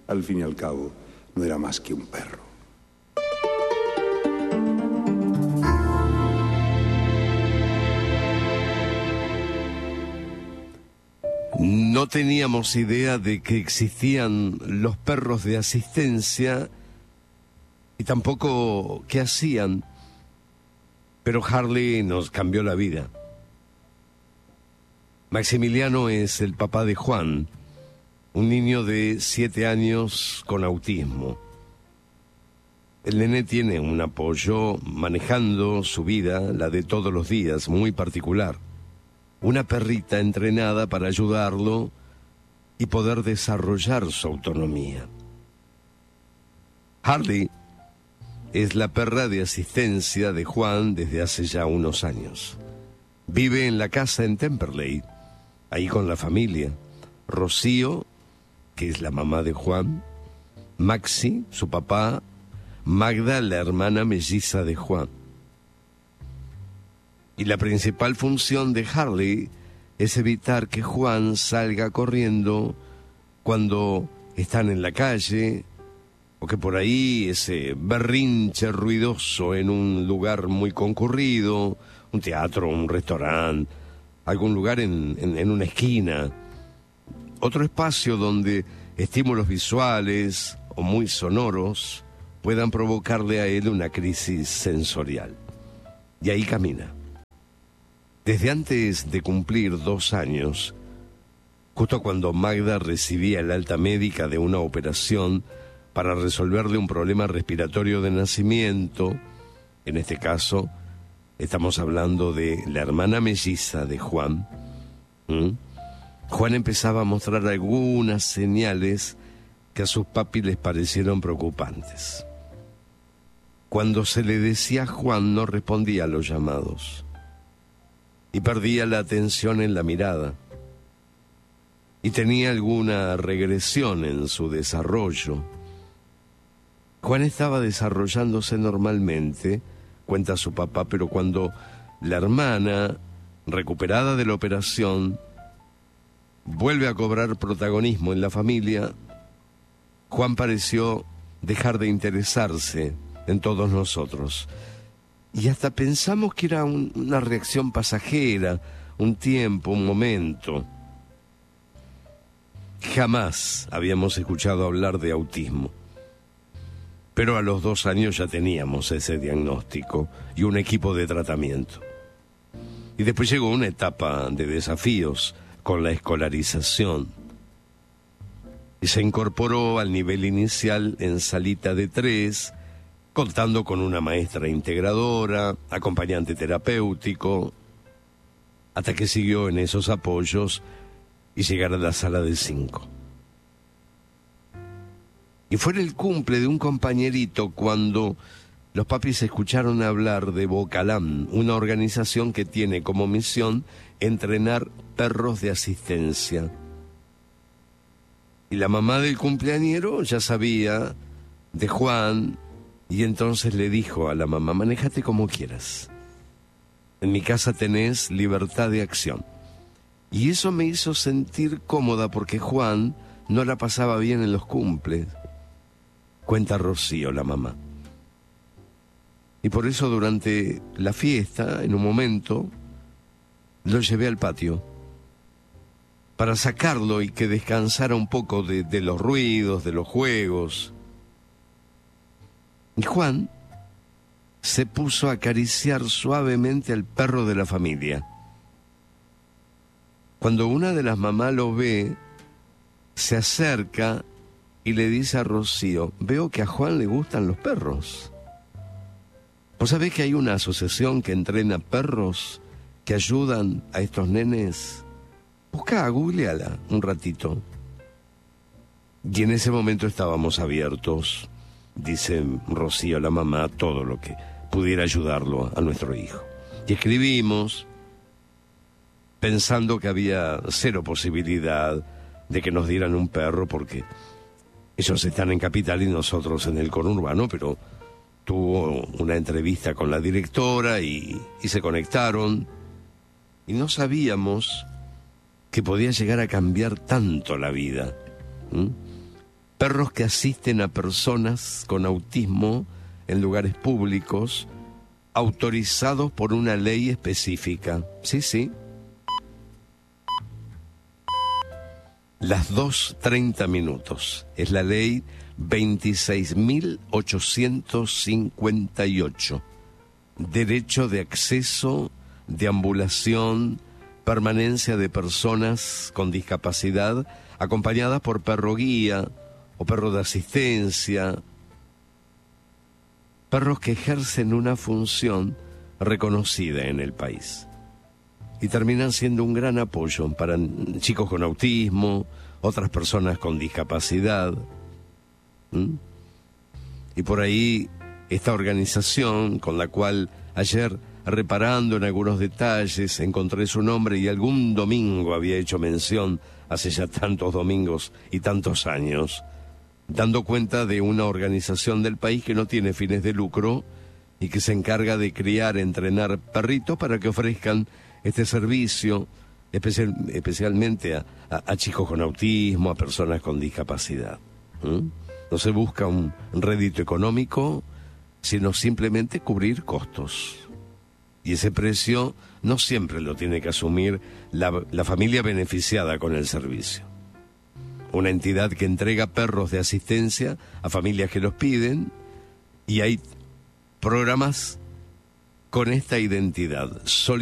Al fin y al cabo, no era más que un perro. No teníamos idea de que existían los perros de asistencia y tampoco qué hacían, pero Harley nos cambió la vida. Maximiliano es el papá de Juan, un niño de 7 años con autismo. El nene tiene un apoyo manejando su vida, la de todos los días, muy particular. Una perrita entrenada para ayudarlo y poder desarrollar su autonomía. Harley es la perra de asistencia de Juan desde hace ya unos años. Vive en la casa en Temperley, ahí con la familia. Rocío, que es la mamá de Juan, Maxi, su papá, Magda, la hermana melliza de Juan. Y la principal función de Harley es evitar que Juan salga corriendo cuando están en la calle o que por ahí ese berrinche ruidoso en un lugar muy concurrido, un teatro, un restaurante, algún lugar en una esquina, otro espacio donde estímulos visuales o muy sonoros puedan provocarle a él una crisis sensorial. Y ahí camina. Desde antes de cumplir 2 años, justo cuando Magda recibía el alta médica de una operación para resolverle un problema respiratorio de nacimiento, en este caso estamos hablando de la hermana melliza de Juan, Juan empezaba a mostrar algunas señales que a sus papis les parecieron preocupantes. Cuando se le decía a Juan no respondía a los llamados y perdía la atención en la mirada y tenía alguna regresión en su desarrollo. Juan estaba desarrollándose normalmente, cuenta su papá, pero cuando la hermana, recuperada de la operación, vuelve a cobrar protagonismo en la familia, Juan pareció dejar de interesarse en todos nosotros. Y hasta pensamos que era una reacción pasajera, un tiempo, un momento. Jamás habíamos escuchado hablar de autismo. Pero a los 2 años ya teníamos ese diagnóstico y un equipo de tratamiento. Y después llegó una etapa de desafíos con la escolarización. Y se incorporó al nivel inicial en salita de 3, contando con una maestra integradora, acompañante terapéutico, hasta que siguió en esos apoyos y llegara a la sala de 5. Y fue en el cumple de un compañerito cuando los papis escucharon hablar de Bocalán, una organización que tiene como misión entrenar perros de asistencia. Y la mamá del cumpleañero ya sabía de Juan, y entonces le dijo a la mamá: manéjate como quieras. En mi casa tenés libertad de acción. Y eso me hizo sentir cómoda porque Juan no la pasaba bien en los cumples. Cuenta Rocío, la mamá. Y por eso durante la fiesta, en un momento, lo llevé al patio para sacarlo y que descansara un poco de los ruidos, de los juegos. Y Juan se puso a acariciar suavemente al perro de la familia. Cuando una de las mamás lo ve, se acerca y le dice a Rocío: veo que a Juan le gustan los perros. ¿Vos sabés que hay una asociación que entrena perros que ayudan a estos nenes? Busca, googleala un ratito. Y en ese momento estábamos abiertos, dice Rocío, la mamá, a todo lo que pudiera ayudarlo a nuestro hijo. Y escribimos pensando que había 0 posibilidad de que nos dieran un perro porque ellos están en Capital y nosotros en el conurbano, pero tuvo una entrevista con la directora y se conectaron y no sabíamos que podía llegar a cambiar tanto la vida. perros que asisten a personas con autismo en lugares públicos, autorizados por una ley específica. Sí, sí. Las 2:30 minutos. Es la ley 26.858. Derecho de acceso, deambulación, permanencia de personas con discapacidad acompañadas por perro guía o perro de asistencia. Perros que ejercen una función reconocida en el país y terminan siendo un gran apoyo para chicos con autismo, otras personas con discapacidad. Y por ahí esta organización, con la cual ayer, reparando en algunos detalles, encontré su nombre y algún domingo había hecho mención, hace ya tantos domingos y tantos años, dando cuenta de una organización del país que no tiene fines de lucro y que se encarga de criar, entrenar perritos para que ofrezcan este servicio, especialmente a chicos con autismo, a personas con discapacidad. No se busca un rédito económico, sino simplemente cubrir costos. Y ese precio no siempre lo tiene que asumir la familia beneficiada con el servicio. Una entidad que entrega perros de asistencia a familias que los piden, y hay programas con esta identidad,